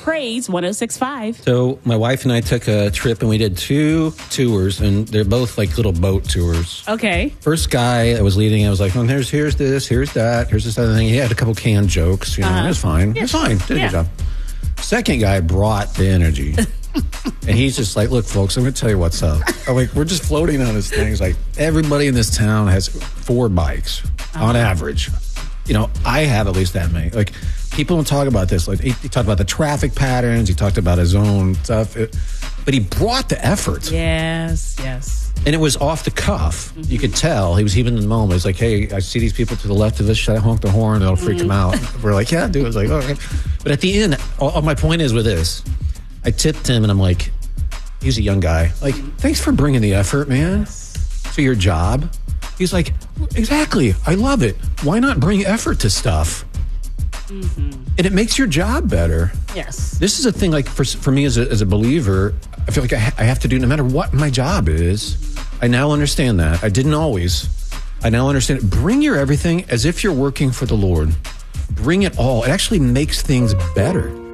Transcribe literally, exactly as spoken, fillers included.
Praise one oh six point five. So my wife and I took a trip and we did two tours, and they're both like little boat tours. Okay. First guy that was leading, I was like, well, here's, here's this, here's that, here's this other thing. He had a couple canned jokes. You know, Uh-huh. it was fine. Yeah. It was fine. Did a Yeah. good job. Second guy brought the energy. And he's just like, look, folks, I'm going to tell you what's up. I'm like, we're just floating on this thing. He's like, everybody in this town has four bikes on average. You know, I have at least that many. Like, people don't talk about this. Like, he, he talked about the traffic patterns. He talked about his own stuff. It, but he brought the effort. Yes, yes. And it was off the cuff. Mm-hmm. You could tell. He was even in the moment. It's like, hey, I see these people to the left of us. Should I honk the horn? That'll freak mm-hmm. them out. We're like, yeah, dude. It's like, okay. But at the end, all, all my point is with this, I tipped him and I'm like, he's a young guy. Like, thanks for bringing the effort, man, to your job. He's like, exactly. I love it. Why not bring effort to stuff? Mm-hmm. And it makes your job better. Yes. This is a thing, like, for for me as a, as a believer, I feel like I, ha- I have to do, no matter what my job is. I now understand that. I didn't always. I now understand it. Bring your everything as if you're working for the Lord. Bring it all. It actually makes things better.